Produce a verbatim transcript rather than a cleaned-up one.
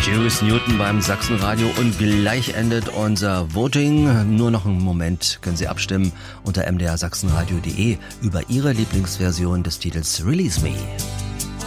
Juris Newton beim Sachsenradio und gleich endet unser Voting. Nur noch einen Moment können Sie abstimmen unter m d r sachsenradio punkt d e über Ihre Lieblingsversion des Titels Release Me.